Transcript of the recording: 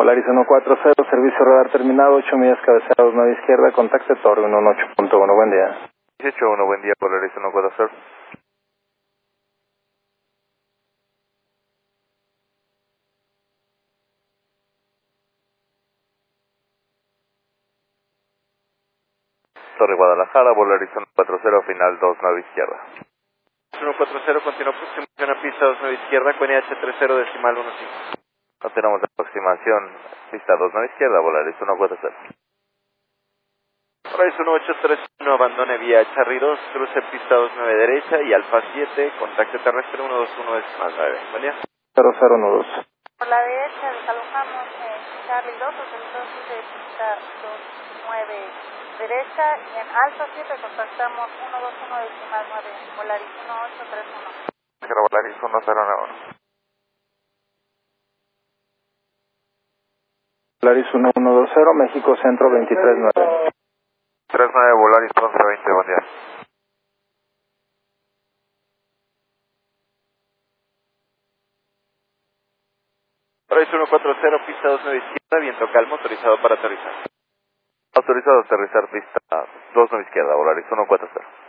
Volaris 140, servicio radar terminado, 8 millas cabeceados 9 izquierda, contacte Torre 118.1, buen día. 18.1, buen día, Volaris 140. Torre Guadalajara, Volaris 140, final 29 izquierda. 140, continúa aproximación a pista 29 izquierda, QNH 30 decimal 15. Continuamos la aproximación, pista 29 izquierda, Volaris 140. Volaris 1831, abandone vía Charry 2, cruce pista 29 derecha y Alfa 7, contacto terrestre 121 decimal 9. Buen día. 0012. Por la derecha desalojamos en Charlie 2, entonces de pista 29 derecha y en Alfa 7 contactamos 121 decimal 9, Volaris 1831. Volaris 109. Volaris 1120, México Centro 239. 39, Volaris 1120, buen día. Volaris 140, pista 29 izquierda, viento calmo, autorizado para aterrizar. Autorizado a aterrizar pista 29 izquierda, Volaris 140.